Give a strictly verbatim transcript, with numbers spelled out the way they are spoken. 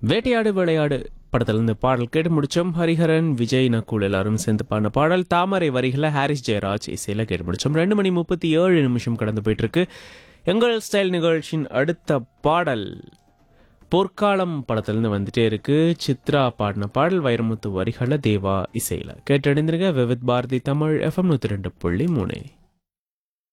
வேட்டையாடு விளையாடு படத்திலிருந்து பாடல் கேட்டு முடிச்சோம். ஹரிஹரன், விஜய், நக்குல் எல்லாரும் சேர்ந்து பாடின பாடல். தாமரை வரிகளை ஹாரிஸ் ஜெயராஜ் இசையில் கேட்டு முடிச்சோம். ரெண்டு மணி முப்பத்தி ஏழு நிமிஷம் கடந்து போயிட்டு இருக்கு. எங்கள் ஸ்டைல் நிகழ்ச்சியின் அடுத்த பாடல் பொற்காலம் படத்திலிருந்து வந்துட்டே இருக்கு. சித்ரா பாடின பாடல், வைரமுத்து வரிகளை தேவா இசையில் கேட்டடைந்திருக்க. விவித் பாரதி தமிழ் எஃப்எம் நூற்றி ரெண்டு புள்ளி மூணு.